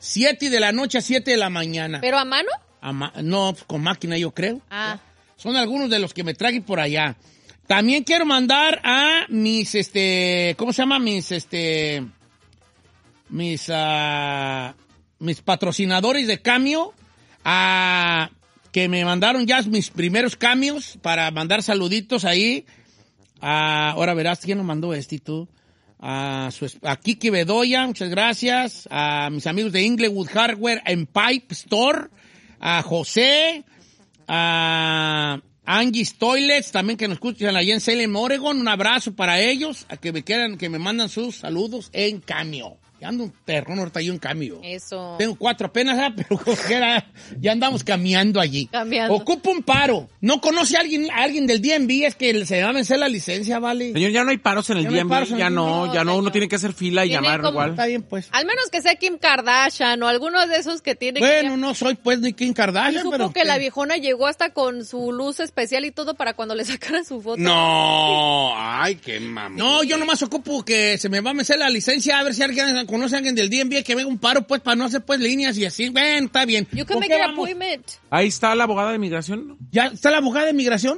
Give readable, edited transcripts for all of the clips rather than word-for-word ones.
7 de la noche a 7 de la mañana. ¿Pero a mano? No, con máquina yo creo. Ah. Son algunos de los que me traje por allá. También quiero mandar a mis, ¿cómo se llama? Mis patrocinadores de cambio, que me mandaron ya mis primeros cambios para mandar saluditos ahí. Ahora verás quién nos mandó tú. A Kiki Bedoya, muchas gracias. A mis amigos de Inglewood Hardware and Pipe Store. A José. A Angie's Toilets, también que nos escuchan allá en Salem, Oregon. Un abrazo para ellos, a que me mandan sus saludos en cambio. Ya ando un perrón ahorita yo en cambio. Eso. Tengo 4 apenas, pero ya andamos caminando allí. Cambiando. Ocupo un paro. ¿No conoce a alguien del DMV? Es que se va a vencer la licencia, ¿vale? Señor, ya no hay paros en el DMV. Ya no, uno tiene que hacer fila y llamar como, igual. Está bien, pues. Al menos que sea Kim Kardashian o algunos de esos que tienen Bueno, no soy pues ni Kim Kardashian, supo pero... que la viejona llegó hasta con su luz especial y todo para cuando le sacaran su foto. No, ay, qué mami. No, yo nomás ocupo que se me va a vencer la licencia, a ver si alguien conoce a alguien del DMV que venga un paro, pues, para no hacer, pues, líneas y así. Ven, está bien. You can make an appointment. Ahí está la abogada de migración, ¿no? ¿Ya está la abogada de migración?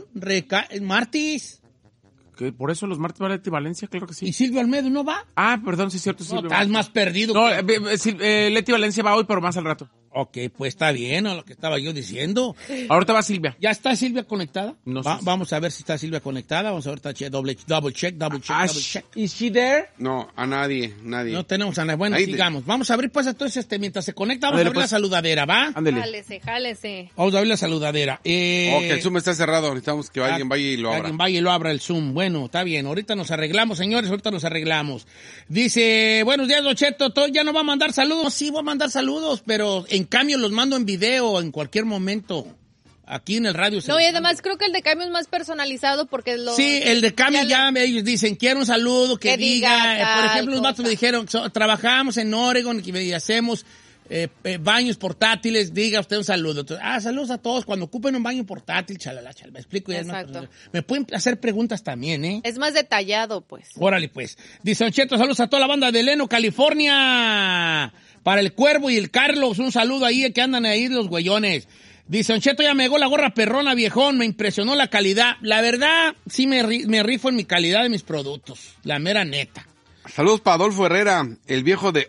Martis. Que por eso los martes va Leti Valencia, claro que sí. ¿Y Silvio Almedo no va? Ah, perdón, sí es cierto. No, Silvio. estás más perdido. No, Leti Valencia va hoy, pero más al rato. Ok, pues está bien, lo que estaba yo diciendo. Ahorita va Silvia. ¿Ya está Silvia conectada? No sé. Vamos a ver si está Silvia conectada. Vamos a ver, double check. ¿Is she there? No, a nadie. No tenemos a nadie. Bueno, Ahí sigamos. Vamos a abrir, pues, entonces, mientras se conecta, vamos a abrir la saludadera, ¿va? Ándele. Jálese. Vamos a abrir la saludadera. Que el Zoom está cerrado. Necesitamos que alguien vaya y lo abra. Alguien vaya y lo abra el Zoom. Bueno, está bien. Ahorita nos arreglamos, señores. Ahorita nos arreglamos. Dice, buenos días, Don Cheto. ¿Ya no va a mandar saludos? No, sí, voy a mandar saludos, pero en cambio los mando en video en cualquier momento. Aquí en el radio. No, y además creo que el de cambio es más personalizado porque Sí, el de cambio ya ellos dicen, quiero un saludo que diga por ejemplo, los vatos me dijeron, trabajamos en Oregon y hacemos baños portátiles, diga usted un saludo. Entonces, saludos a todos cuando ocupen un baño portátil, chalala, me explico. Ya me pueden hacer preguntas también, ¿eh? Es más detallado, pues. Órale, pues. Dice Don Cheto, saludos a toda la banda de Leno, California. Para el Cuervo y el Carlos, un saludo ahí, que andan ahí los güeyones. Dice, Don Cheto, ya me llegó la gorra perrona, viejón, me impresionó la calidad. La verdad, sí me rifo en mi calidad de mis productos, la mera neta. Saludos para Adolfo Herrera, el viejo de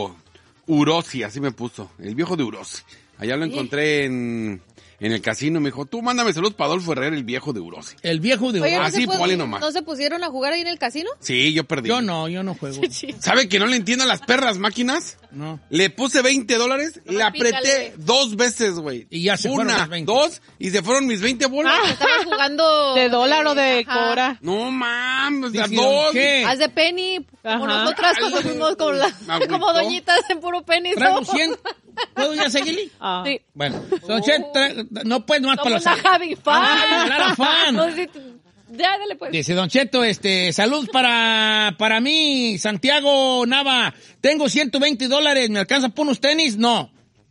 Urosi, así me puso, el viejo de Urosi. Allá lo encontré en el casino, me dijo, tú mándame saludos para Adolfo Herrera, el viejo de Urosi. El viejo de Urosi. Oye, así, ponle nomás. ¿No se pusieron a jugar ahí en el casino? Sí, yo perdí. Yo no juego. ¿Sabe que no le entiendo a las perras máquinas? No. Le puse $20, le apreté pícale. 2 veces, güey. Y ya se fueron las 20. 2, y se fueron mis 20 bolas. Estaban jugando... ¿De dólar o de cobra? No mames, las Dijeron, 2. ¿qué? Haz de penny, como Ajá. nosotras cuando fuimos con como doñitas en puro penny. Traigo 100. ¿Puedo ya seguirle? Ah. Sí. Bueno, Don Cheto, no puedes más para Somos los... la Javi fan. Clara fan. No, sí, ya, dale pues. Dice Don Cheto, saludos para mí, Santiago Nava. Tengo $120, ¿me alcanza por unos tenis? No.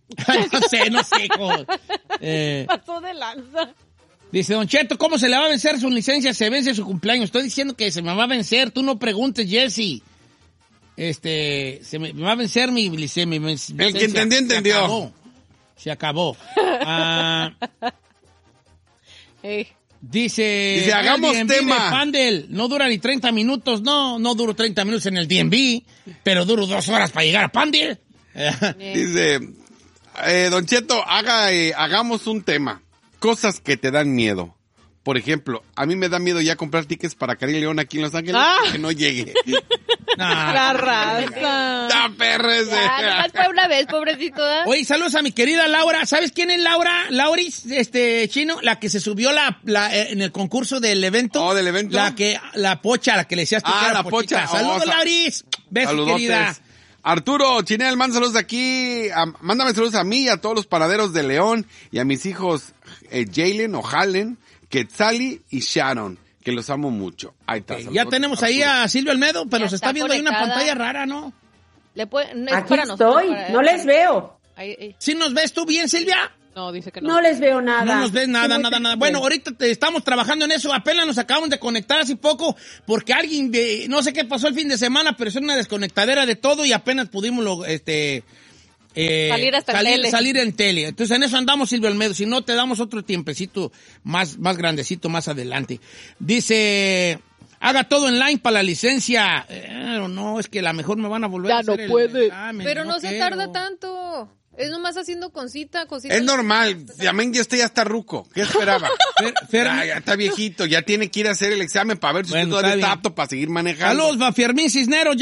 no sé. Pasó de lanza. Dice Don Cheto, ¿cómo se le va a vencer su licencia? Se vence su cumpleaños. Estoy diciendo que se me va a vencer. Tú no preguntes, Jesse. Me va a vencer mi licencia. El que entendió. Se acabó. Hey. Dice, hagamos DMV tema. de Pandel, no dura ni 30 minutos. No duro 30 minutos en el DMV, pero duro 2 horas para llegar a Pandel. Dice, Don Cheto, hagamos un tema. Cosas que te dan miedo. Por ejemplo, a mí me da miedo ya comprar tickets para Cari León aquí en Los Ángeles que no llegue. La raza. ¡Ya, perro ese! Ya, nomás fue una vez, pobrecito. ¿eh? Oye, saludos a mi querida Laura. ¿Sabes quién es Laura? Lauris, Chino, la que se subió en el concurso del evento. Oh, ¿del evento? La pocha, la que le decías tú. que era la pocha. Saludos, Lauris. Besos, Saludotes. querida. Arturo Chinel, manda saludos de aquí. Mándame saludos a mí y a todos los panaderos de León y a mis hijos Jalen o Halen, Quetzali y Sharon, que los amo mucho. Ahí está. Ya saludos, tenemos Arturo. ahí a Silvio Almedo, pero Ya se está está viendo ahí una conectada. pantalla rara, ¿no? No, es Aquí para nosotros, estoy, no les veo. ¿Sí nos ves tú bien, Silvia? No, dice que no. No les veo nada. No nos ves nada, Sí, nada. Bueno, ahorita estamos trabajando en eso. Apenas nos acabamos de conectar hace poco porque alguien, no sé qué pasó el fin de semana, pero es una desconectadera de todo y apenas pudimos Salir en tele. Entonces en eso andamos, Silvio Almedo. Si no, te damos otro tiempecito más grandecito más adelante. Dice, haga todo online para la licencia. No, es que a lo mejor me van a volver a hacer el examen. Pero no se tarda tanto. Es nomás haciendo cosita. Es normal. También ya está ruco. ¿Qué esperaba? Ya está viejito. Ya tiene que ir a hacer el examen para ver si usted todavía está apto para seguir manejando. Saludos, Fermín Cisneros.